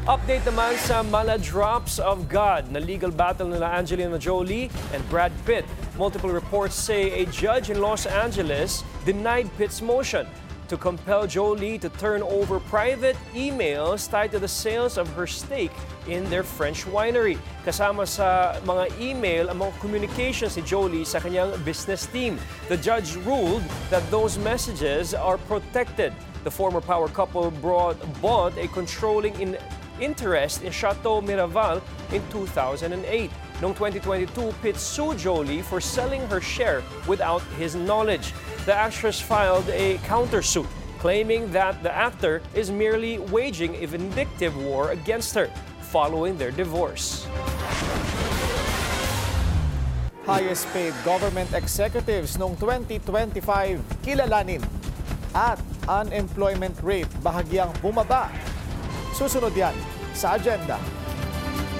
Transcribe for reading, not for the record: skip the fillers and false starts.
Update naman sa Maladrops of God na legal battle nila Angelina Jolie and Brad Pitt. Multiple reports say a judge in Los Angeles denied Pitt's motion to compel Jolie to turn over private emails tied to the sales of her stake in their French winery. Kasama sa mga email ang mga communications ni Jolie sa kanyang business team. The judge ruled that those messages are protected. The former power couple bought a controlling interest in Chateau Miraval in 2008. Noong 2022, Pitt sued Jolie for selling her share without his knowledge. The actress filed a countersuit, claiming that the actor is merely waging a vindictive war against her following their divorce. Highest paid government executives noong 2025 kilalanin at unemployment rate bahagyang bumaba. Susunod yan sa agenda.